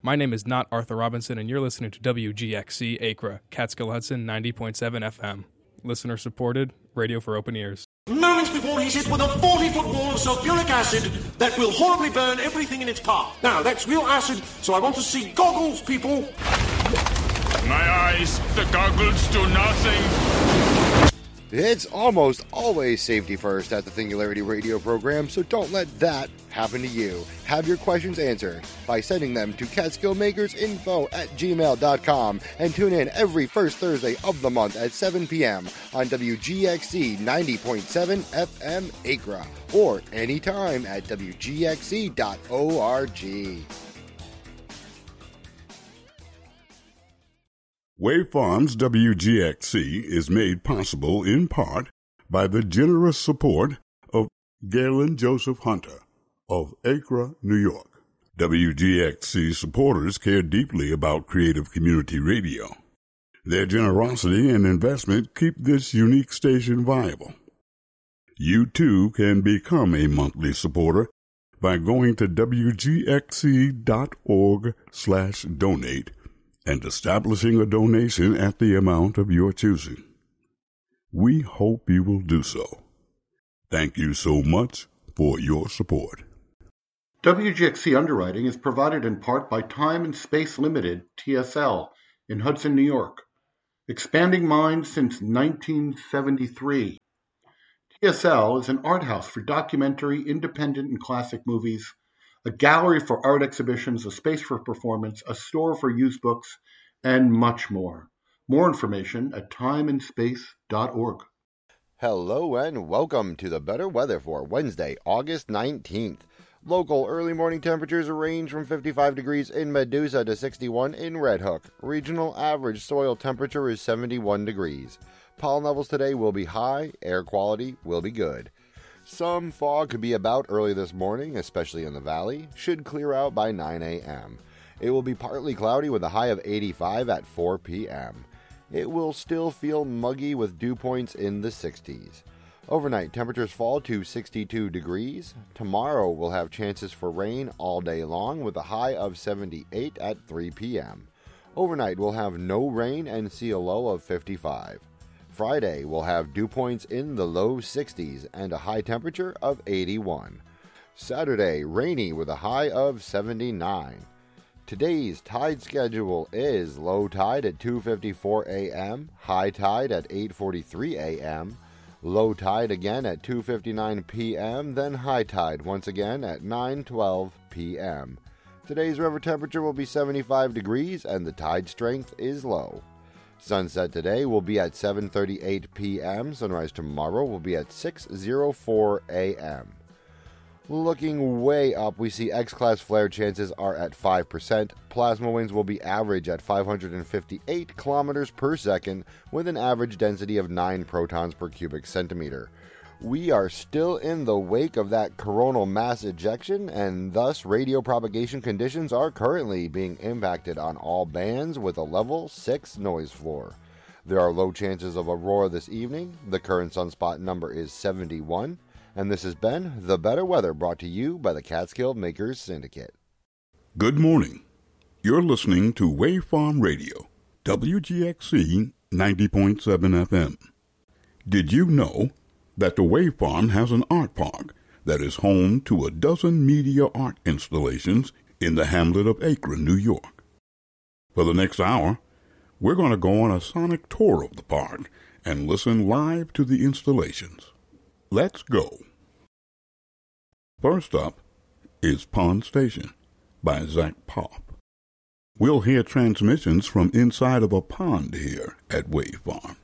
My name is not Arthur Robinson, and you're listening to WGXC Acra, Catskill Hudson 90.7 FM. Listener supported, radio for open ears. Moments before he's hit with a 40-foot wall of sulfuric acid that will horribly burn everything in its path. Now, that's real acid, so I want to see goggles, people. My eyes, the goggles do nothing. It's almost always safety first at the Singularity Radio program, so don't let that happen to you. Have your questions answered by sending them to catskillmakersinfo@gmail.com and tune in every first Thursday of the month at 7 p.m. on WGXC 90.7 FM Acra or anytime at WGXC.org. Wave Farms WGXC is made possible in part by the generous support of Galen Joseph Hunter of Acra, New York. WGXC supporters care deeply about creative community radio. Their generosity and investment keep this unique station viable. You too can become a monthly supporter by going to WGXC.org/donate and establishing a donation at the amount of your choosing. We hope you will do so. Thank you so much for your support. WGXC underwriting is provided in part by Time and Space Limited, TSL, in Hudson, New York. Expanding minds since 1973. TSL is an art house for documentary, independent, and classic movies, a gallery for art exhibitions, a space for performance, a store for used books, and much more. More information at timeandspace.org. Hello and welcome to the better weather for Wednesday, August 19th. Local early morning temperatures range from 55 degrees in Medusa to 61 in Red Hook. Regional average soil temperature is 71 degrees. Pollen levels today will be high, air quality will be good. Some fog could be about early this morning, especially in the valley. Should clear out by 9 a.m. It will be partly cloudy with a high of 85 at 4 p.m. It will still feel muggy with dew points in the 60s. Overnight, temperatures fall to 62 degrees. Tomorrow we'll have chances for rain all day long with a high of 78 at 3 p.m. Overnight we'll have no rain and see a low of 55. Friday will have dew points in the low 60s and a high temperature of 81. Saturday, rainy with a high of 79. Today's tide schedule is low tide at 2:54 a.m., high tide at 8:43 a.m., low tide again at 2:59 p.m., then high tide once again at 9:12 p.m. Today's river temperature will be 75 degrees and the tide strength is low. Sunset today will be at 7:38 p.m. Sunrise tomorrow will be at 6:04 a.m. Looking way up, we see X-class flare chances are at 5%. Plasma winds will be average at 558 kilometers per second with an average density of 9 protons per cubic centimeter. We are still in the wake of that coronal mass ejection, and thus radio propagation conditions are currently being impacted on all bands with a level 6 noise floor. There are low chances of aurora this evening. The current sunspot number is 71. And this has been The Better Weather, brought to you by the Catskill Makers Syndicate. Good morning. You're listening to Wave Farm Radio, WGXC 90.7 FM. Did you know that the Wave Farm has an art park that is home to a dozen media art installations in the hamlet of Acra, New York? For the next hour, we're going to go on a sonic tour of the park and listen live to the installations. Let's go. First up is Pond Station by Zach Pop. We'll hear transmissions from inside of a pond here at Wave Farm.